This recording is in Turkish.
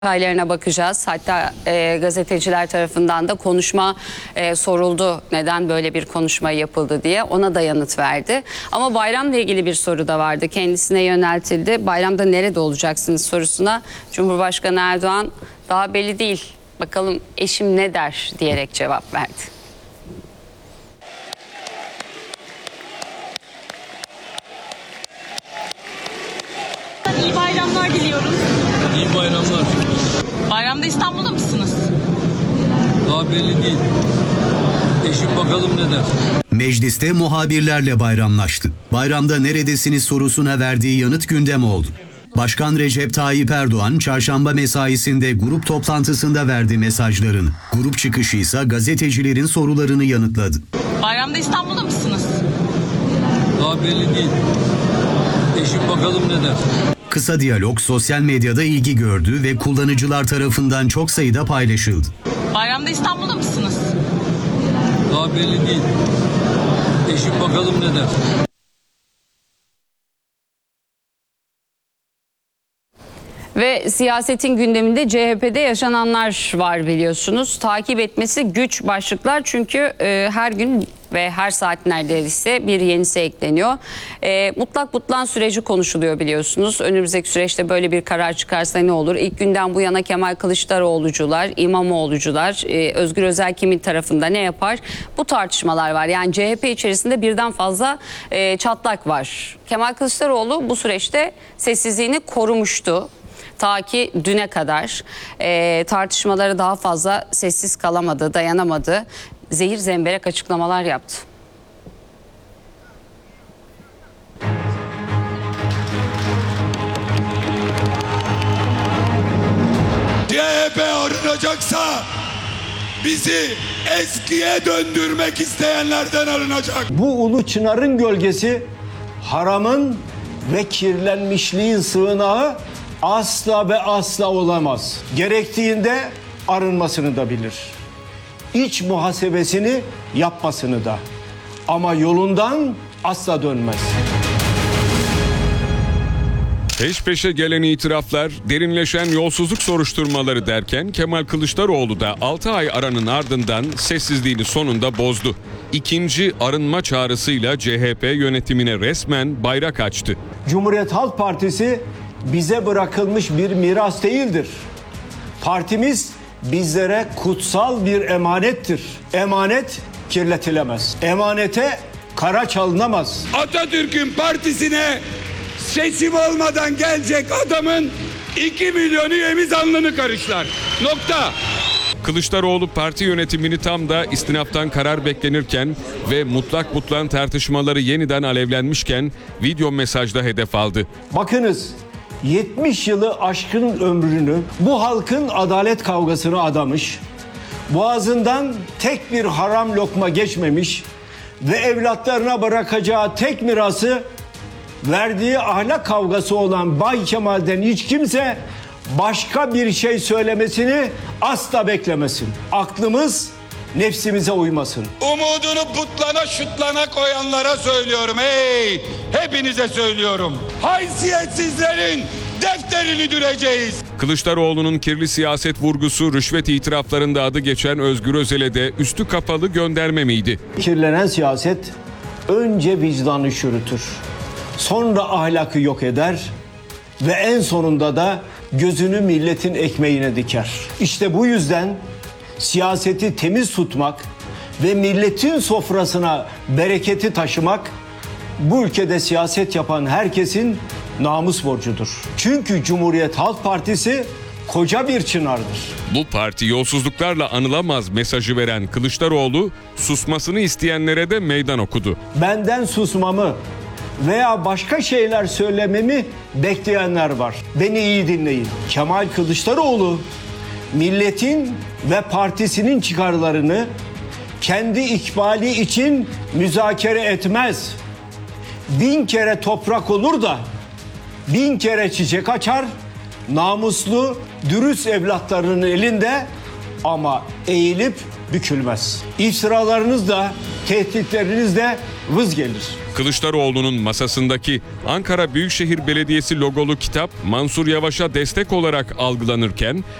Detaylarına bakacağız. Hatta gazeteciler tarafından da konuşma soruldu. Neden böyle bir konuşma yapıldı diye. Ona da yanıt verdi. Ama bayramla ilgili bir soru da vardı. Kendisine yöneltildi. Bayramda nerede olacaksınız sorusuna Cumhurbaşkanı Erdoğan daha belli değil. Bakalım eşim ne der diyerek cevap verdi. İyi bayramlar diliyorum. İyi bayramlar. Bayramda İstanbul'da mısınız? Daha belli değil. Eşim bakalım ne der. Mecliste muhabirlerle bayramlaştı. Bayramda neredesiniz sorusuna verdiği yanıt gündem oldu. Başkan Recep Tayyip Erdoğan çarşamba mesaisinde grup toplantısında verdi mesajlarını. Grup çıkışı ise gazetecilerin sorularını yanıtladı. Bayramda İstanbul'da mısınız? Daha belli değil. Eşim bakalım ne der. Kısa diyalog sosyal medyada ilgi gördü ve kullanıcılar tarafından çok sayıda paylaşıldı. Bayramda İstanbul'da mısınız? Daha belli değil. Eşim bakalım ne der. Ve siyasetin gündeminde CHP'de yaşananlar var biliyorsunuz. Takip etmesi güç başlıklar çünkü her gün ve her saat neredeyse bir yenisi ekleniyor. Mutlak butlan süreci konuşuluyor biliyorsunuz. Önümüzdeki süreçte böyle bir karar çıkarsa ne olur? İlk günden bu yana Kemal Kılıçdaroğlu'cular, İmamoğlu'cular, Özgür Özel kimin tarafında ne yapar? Bu tartışmalar var. Yani CHP içerisinde birden fazla çatlak var. Kemal Kılıçdaroğlu bu süreçte sessizliğini korumuştu. Ta ki düne kadar tartışmaları daha fazla sessiz kalamadı, dayanamadı. Zehir zemberek açıklamalar yaptı. CHP arınacaksa bizi eskiye döndürmek isteyenlerden arınacak. Bu ulu çınarın gölgesi haramın ve kirlenmişliğin sığınağı asla ve asla olamaz. Gerektiğinde arınmasını da bilir. İç muhasebesini yapmasını da. Ama yolundan asla dönmez. Peş peşe gelen itiraflar, derinleşen yolsuzluk soruşturmaları derken Kemal Kılıçdaroğlu da 6 ay aranın ardından sessizliğini sonunda bozdu. İkinci arınma çağrısıyla CHP yönetimine resmen bayrak açtı. Cumhuriyet Halk Partisi bize bırakılmış bir miras değildir. Partimiz bizlere kutsal bir emanettir. Emanet kirletilemez. Emanete kara çalınamaz. Atatürk'ün partisine seçim olmadan gelecek adamın 2 milyon üyemiz alnını karışlar. Nokta. Kılıçdaroğlu parti yönetimini tam da istinaftan karar beklenirken ve mutlak butlan tartışmaları yeniden alevlenmişken video mesajda hedef aldı. Bakınız 70 yılı aşkın ömrünü bu halkın adalet kavgasına adamış, boğazından tek bir haram lokma geçmemiş ve evlatlarına bırakacağı tek mirası verdiği ahlak kavgası olan Bay Kemal'den hiç kimse başka bir şey söylemesini asla beklemesin. Aklımız nefsimize uymasın. Umudunu putlana şutlana koyanlara söylüyorum. Hey, hepinize söylüyorum. Haysiyetsizlerin defterini düreceğiz. Kılıçdaroğlu'nun kirli siyaset vurgusu rüşvet itiraflarında adı geçen Özgür Özel'e de üstü kapalı gönderme miydi? Kirlenen siyaset önce vicdanı çürütür. Sonra ahlakı yok eder ve en sonunda da gözünü milletin ekmeğine diker. İşte bu yüzden siyaseti temiz tutmak ve milletin sofrasına bereketi taşımak bu ülkede siyaset yapan herkesin namus borcudur. Çünkü Cumhuriyet Halk Partisi koca bir çınardır. Bu parti yolsuzluklarla anılamaz mesajı veren Kılıçdaroğlu susmasını isteyenlere de meydan okudu. Benden susmamı veya başka şeyler söylememi bekleyenler var. Beni iyi dinleyin. Kemal Kılıçdaroğlu milletin ve partisinin çıkarlarını kendi ikbali için müzakere etmez. 1000 kere toprak olur da 1000 kere çiçek açar, namuslu, dürüst evlatlarının elinde ama eğilip bükülmez. İftiralarınız da tehditleriniz de vız gelir. Kılıçdaroğlu'nun masasındaki Ankara Büyükşehir Belediyesi logolu kitap Mansur Yavaş'a destek olarak algılanırken